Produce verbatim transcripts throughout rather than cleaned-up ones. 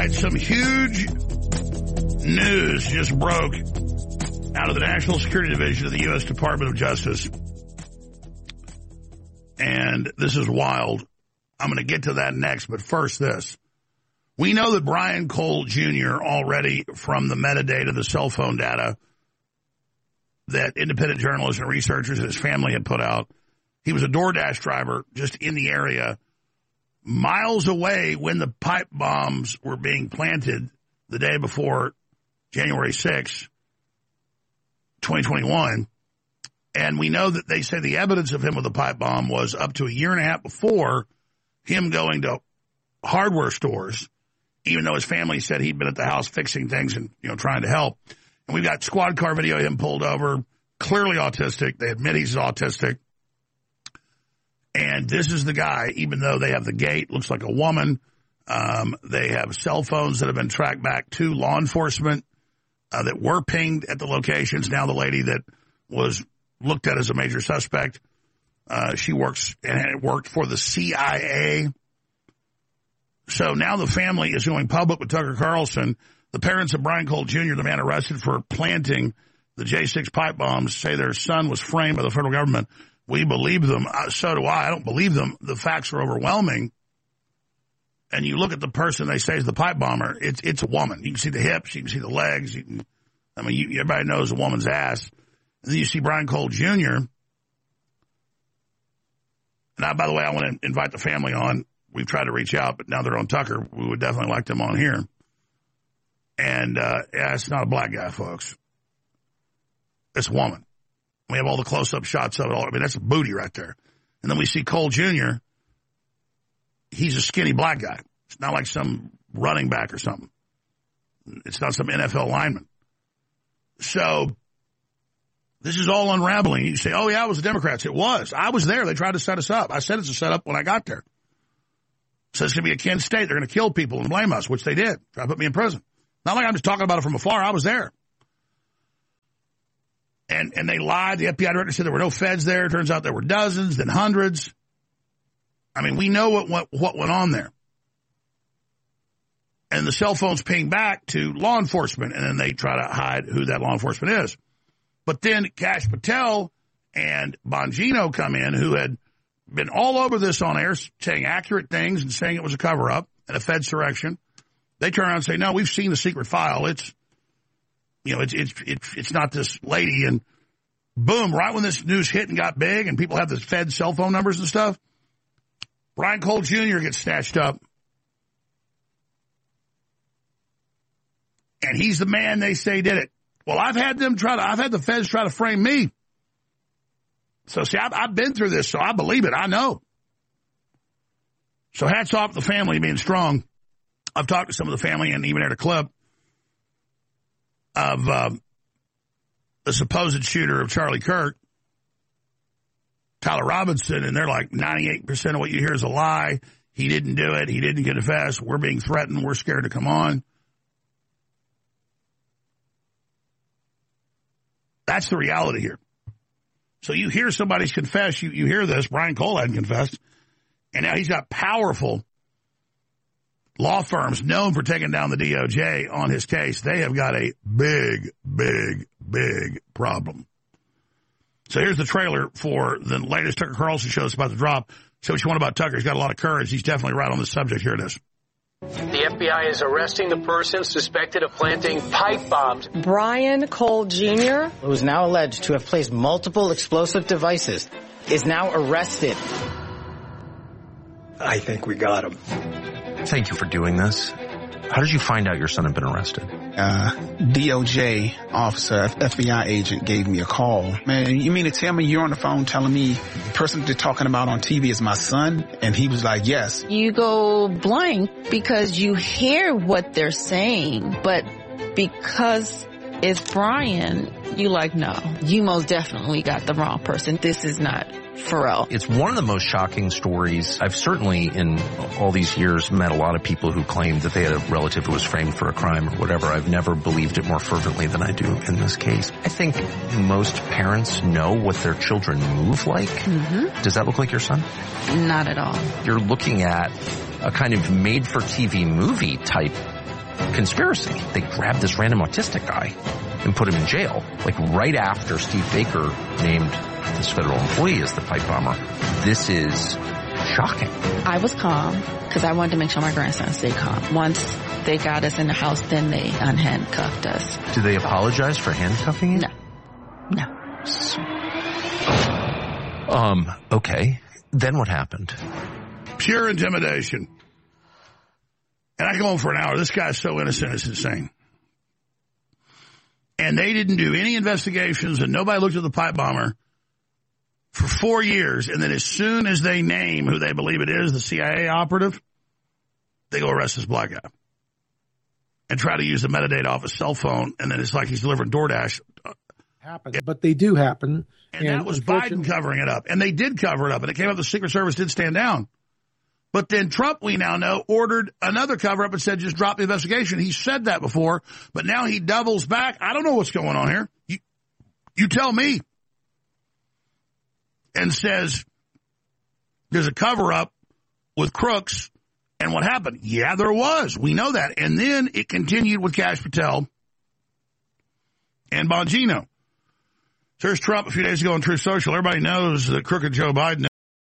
right, some huge news just broke out of the National Security Division of the U S Department of Justice. And this is wild. I'm going to get to that next, but first this. We know that Brian Cole Junior already, from the metadata, the cell phone data that independent journalists and researchers and his family had put out, he was a DoorDash driver just in the area miles away when the pipe bombs were being planted the day before January sixth, twenty twenty-one. And we know that they say the evidence of him with the pipe bomb was up to a year and a half before him going to hardware stores, even though his family said he'd been at the house fixing things and, you know, trying to help. And we've got squad car video of him pulled over, clearly autistic. They admit he's autistic. And this is the guy, even though they have the gate, looks like a woman. Um, they have cell phones that have been tracked back to law enforcement uh, that were pinged at the locations. Now the lady that was looked at as a major suspect, uh, she works and worked for the C I A. So now the family is going public with Tucker Carlson. The parents of Brian Cole Junior, the man arrested for planting the J six pipe bombs, say their son was framed by the federal government. We believe them. Uh, so do I. I don't believe them. The facts are overwhelming. And you look at the person they say is the pipe bomber, it's it's a woman. You can see the hips. You can see the legs. You can, I mean, you, everybody knows a woman's ass. And then you see Brian Cole Junior And I, by the way, I want to invite the family on. We've tried to reach out, but now they're on Tucker. We would definitely like them on here. And, uh, yeah, it's not a black guy, folks. It's a woman. We have all the close-up shots of it all. I mean, that's a booty right there. And then we see Cole Junior He's a skinny black guy. It's not like some running back or something. It's not some N F L lineman. So this is all unraveling. You say, oh, yeah, it was the Democrats. It was. I was there. They tried to set us up. I said it's a setup when I got there. So it's going to be a Kent State. They're going to kill people and blame us, which they did. Try to put me in prison. Not like I'm just talking about it from afar. I was there. And and they lied. The F B I director said there were no feds there. Turns out there were dozens, then hundreds. I mean, we know what what, what went on there. And the cell phones ping back to law enforcement, and then they try to hide who that law enforcement is. But then Kash Patel and Bongino come in, who had been all over this on air, saying accurate things and saying it was a cover-up and a Fedsurrection. They turn around and say, no, we've seen the secret file. It's, you know, it's, it's, it's, it's not this lady. And boom, right when this news hit and got big and people have the Fed cell phone numbers and stuff, Brian Cole Junior gets snatched up. And he's the man they say did it. Well, I've had them try to, I've had the Feds try to frame me. So, see, I've, I've been through this, so I believe it. I know. So hats off to the family being strong. I've talked to some of the family and even had a clip of uh, the supposed shooter of Charlie Kirk, Tyler Robinson, and they're like ninety-eight percent of what you hear is a lie. He didn't do it. He didn't confess. We're being threatened. We're scared to come on. That's the reality here. So you hear somebody's confess, you, you hear this, Brian Cole hadn't confessed, and now he's got powerful law firms known for taking down the D O J on his case. They have got a big, big, big problem. So here's the trailer for the latest Tucker Carlson show that's about to drop. Say what you want about Tucker. He's got a lot of courage. He's definitely right on this subject. Here it is. The F B I is arresting the person suspected of planting pipe bombs. Brian Cole Junior, who is now alleged to have placed multiple explosive devices, is now arrested. I think we got him. Thank you for doing this. How did you find out your son had been arrested? Uh, D O J officer, F B I agent gave me a call. Man, you mean to tell me you're on the phone telling me the person they're talking about on T V is my son? And he was like, yes. You go blank because you hear what they're saying, but because it's Brian, you like, no, you most definitely got the wrong person. This is not Pharrell. It's one of the most shocking stories. I've certainly, in all these years, met a lot of people who claimed that they had a relative who was framed for a crime or whatever. I've never believed it more fervently than I do in this case. I think most parents know what their children move like. Mm-hmm. Does that look like your son? Not at all. You're looking at a kind of made-for-T V movie type conspiracy. They grabbed this random autistic guy and put him in jail, like right after Steve Baker named this federal employee as the pipe bomber. This is shocking. I was calm because I wanted to make sure my grandson stayed calm. Once they got us in the house, then they unhandcuffed us. Did they apologize for handcuffing you? No. No. Um, okay. Then what happened? Pure intimidation. And I go on for an hour. This guy's so innocent, it's insane. And they didn't do any investigations, and nobody looked at the pipe bomber for four years. And then as soon as they name who they believe it is, the C I A operative, they go arrest this black guy and try to use the metadata off his cell phone. And then it's like he's delivering DoorDash. Happen, but they do happen. And, and that was Biden covering it up. And they did cover it up. And it came up the Secret Service did stand down. But then Trump, we now know, ordered another cover-up and said just drop the investigation. He said that before, but now he doubles back. I don't know what's going on here. You, you tell me. And says there's a cover-up with crooks. And what happened? Yeah, there was. We know that. And then it continued with Kash Patel and Bongino. So here's Trump a few days ago on Truth Social. Everybody knows that crooked Joe Biden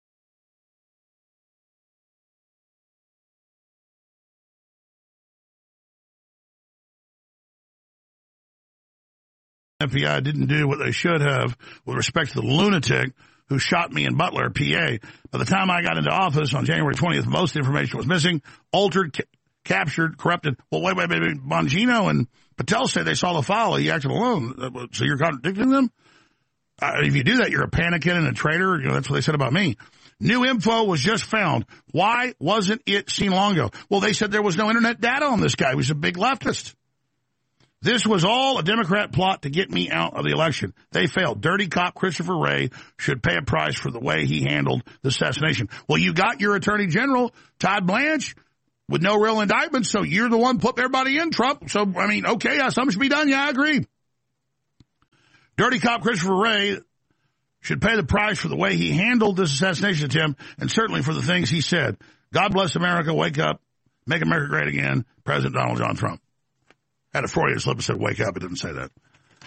F B I didn't do what they should have with respect to the lunatic who shot me in Butler, P A. By the time I got into office on January twentieth, most information was missing, altered, ca- captured, corrupted. Well, wait, wait, wait, wait. Bongino and Patel say they saw the file. He acted alone. So you're contradicting them? Uh, if you do that, you're a panicking and a traitor. You know, that's what they said about me. New info was just found. Why wasn't it seen long ago? Well, they said there was no internet data on this guy. He was a big leftist. This was all a Democrat plot to get me out of the election. They failed. Dirty cop Christopher Wray should pay a price for the way he handled the assassination. Well, you got your Attorney General, Todd Blanche, with no real indictment, so you're the one putting everybody in, Trump. So, I mean, okay, yeah, something should be done. Yeah, I agree. Dirty cop Christopher Wray should pay the price for the way he handled this assassination attempt and certainly for the things he said. God bless America. Wake up. Make America great again. President Donald John Trump. Had a Freudian slip and said, wake up. It didn't say that.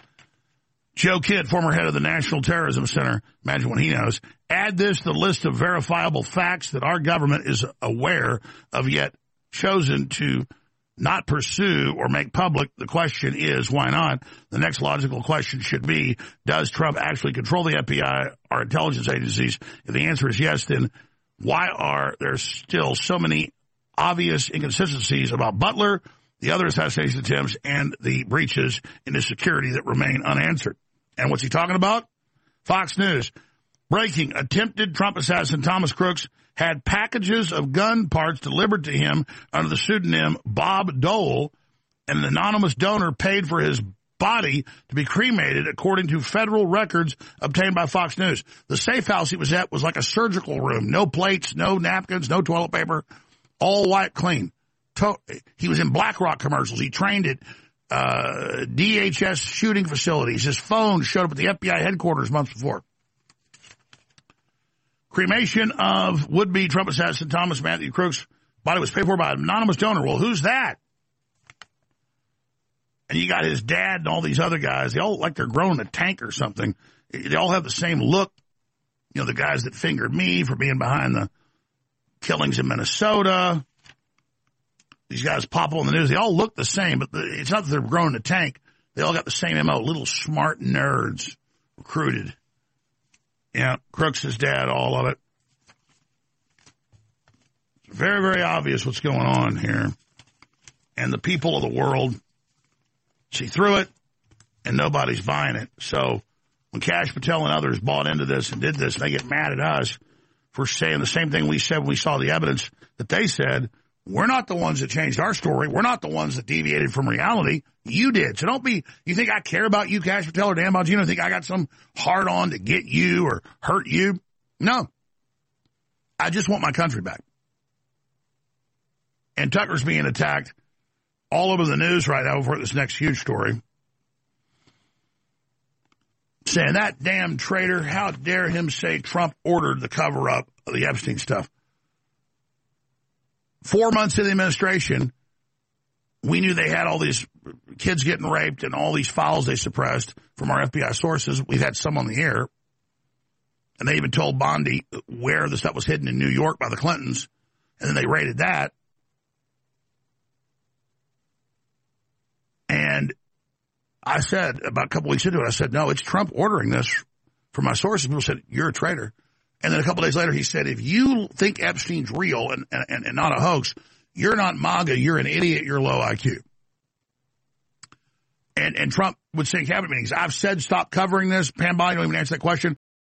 Joe Kidd, former head of the National Terrorism Center, imagine what he knows. Add this to the list of verifiable facts that our government is aware of yet chosen to not pursue or make public. The question is, why not? The next logical question should be, does Trump actually control the F B I, our intelligence agencies? If the answer is yes, then why are there still so many obvious inconsistencies about Butler, the other assassination attempts, and the breaches in his security that remain unanswered? And what's he talking about? Fox News. Breaking. Attempted Trump assassin Thomas Crooks had packages of gun parts delivered to him under the pseudonym Bob Dole, and an anonymous donor paid for his body to be cremated, according to federal records obtained by Fox News. The safe house he was at was like a surgical room. No plates, no napkins, no toilet paper, all white clean. He was in BlackRock commercials. He trained at uh, D H S shooting facilities. His phone showed up at the F B I headquarters months before. Cremation of would-be Trump assassin Thomas Matthew Crooks' body was paid for by an anonymous donor. Well, who's that? And you got his dad and all these other guys. They all look like they're growing a tank or something. They all have the same look. You know, the guys that fingered me for being behind the killings in Minnesota. These guys pop on the news. They all look the same, but the, it's not that they're growing a tank. They all got the same M O, little smart nerds recruited. Yeah, Crooks' his dad, all of it. It's very, very obvious what's going on here. And the people of the world see through it, and nobody's buying it. So when Kash Patel and others bought into this and did this, they get mad at us for saying the same thing we said when we saw the evidence that they said. We're not the ones that changed our story. We're not the ones that deviated from reality. You did. So don't be, you think I care about you, Kash Patel or Dan Bongino? Think I got some hard on to get you or hurt you? No. I just want my country back. And Tucker's being attacked all over the news right now for this next huge story. Saying that damn traitor, how dare him say Trump ordered the cover-up of the Epstein stuff. Four months in the administration, We knew they had all these kids getting raped and all these files they suppressed from our F B I sources. We've had some on the air. And they even told Bondi where the stuff was hidden in New York by the Clintons. And then they raided that. And I said, about a couple weeks into it, I said, no, it's Trump ordering this from my sources. People said, you're a traitor. And then a couple days later, he said, if you think Epstein's real and, and, and not a hoax, you're not MAGA, you're an idiot, you're low I Q. And and Trump would say in cabinet meetings, I've said stop covering this. Pam Bondi don't even answer that question.